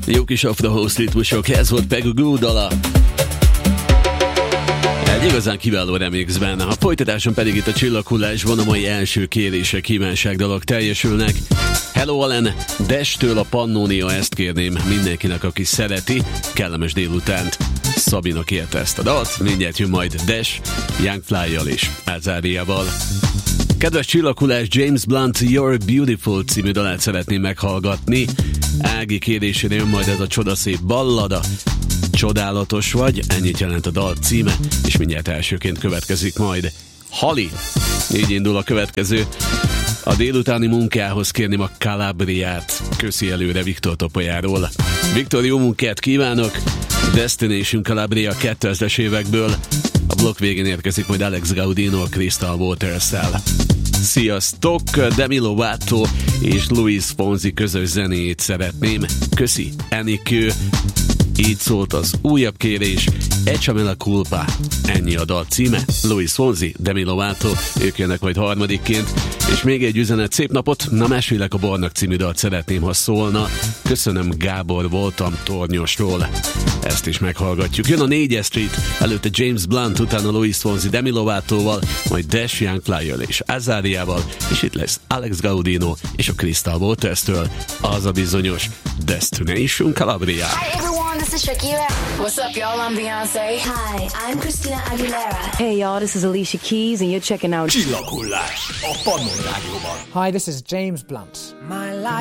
Jó kis afrohouse ritmusok, ez volt Peggy Gou dala. Egy igazán kiváló remixben. A folytatáson pedig itt a csillaghullásban a mai első kérések, kívánságdalok teljesülnek. Hello Allen, Dash-től a Pannonia, ezt kérném mindenkinek, aki szereti. Kellemes délutánt. Szabina kérte ezt a dalt, mindjárt jön majd Dash, Young Fly-jal és Azáriával. Kedves csillaghullás, James Blunt You're Beautiful című dalát szeretném meghallgatni. Ági kérésére jön majd ez a csodaszép ballada. Csodálatos vagy, ennyit jelent a dal címe, és mindjárt elsőként következik majd Hali. Így indul a következő. A délutáni munkához kérném a Calabriát. Köszi előre Viktor Topolyáról. Viktor, jó munkát kívánok! Destination Calabria 2000-es évekből. A blokk végén érkezik majd Alex Gaudino a Crystal Waters-szel. Sziasztok! Demi Lovato és Luis Fonsi közös zenéjét szeretném. Köszi, Enikő. Így szólt az újabb kérés, Echame la culpa. Ennyi a dal címe. Luis Fonsi, Demi Lovato, ők jönnek majd harmadikként. És még egy üzenet, szép napot, na mesélek a Barnak című dalt szeretném, ha szólna. Köszönöm, Gábor voltam Tornyosról. Ezt is meghallgatjuk. Jön a 4 Street, előtte James Blunt, utána Luis Fonsi, Demi Lovatóval, majd Dash, Young Fly-jal és Azáriával, és itt lesz Alex Gaudino és a Crystal Waters-től az a bizonyos Destination Calabria. Hi everyone, this is Shakira. What's up y'all, I'm Beyoncé. Hi, I'm Christina Aguilera. Hey y'all, this is Alicia Keys and you're checking out Csillaghullás a Pannon Rádióban. Hi, this is James Blunt. My life